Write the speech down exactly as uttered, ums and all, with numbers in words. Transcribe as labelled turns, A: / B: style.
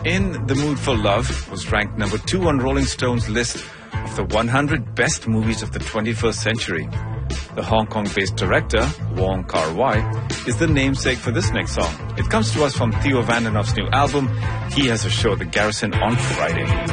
A: In the Mood for Love was ranked number two on Rolling Stone's list of the one hundred best movies of the twenty-first century. The Hong Kong-based director, Wong Kar-wai, is the namesake for this next song. It comes to us from Theo Vandenhoff's new album, He Has a Show at the Garrison on Friday.